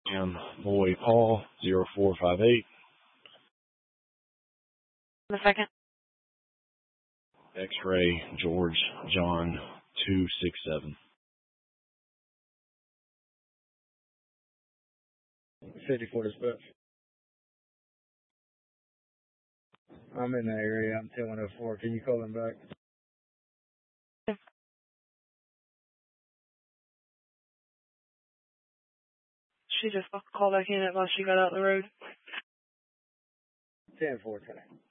And boy Paul 0458. The second. X-ray George John 267. 54 dispatch. I'm in that area. I'm 10104. Can you call them back? She just called back in while she got out the road. 10-4 today.